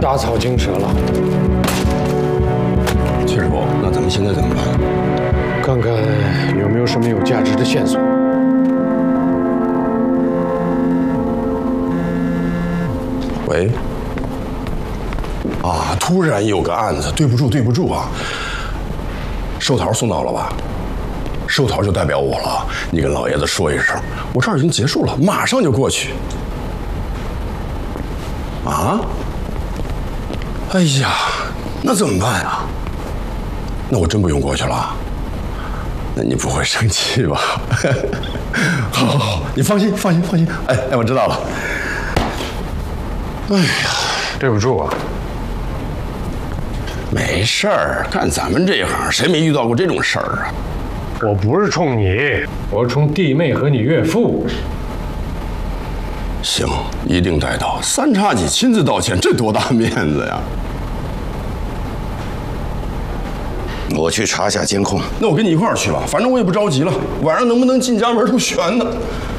打草惊蛇了。 七师傅，那咱们现在怎么办？ 看看有没有什么有价值的线索。 喂。啊，突然有个案子，对不住啊。寿桃送到了吧？寿桃就代表我了，你跟老爷子说一声，我这儿已经结束了，马上就过去。啊？哎呀，那怎么办呀？那我真不用过去了？那你不会生气吧？好，你放心。哎，我知道了。哎呀， 对不住啊。 没事儿，干咱们这一行，谁没遇到过这种事儿啊？ 我不是冲你，我是冲弟妹和你岳父。 行，一定带到。三叉戟亲自道歉，这多大面子呀！ 我去查下监控。 那我跟你一块儿去吧，反正我也不着急了。晚上能不能进家门都悬呢。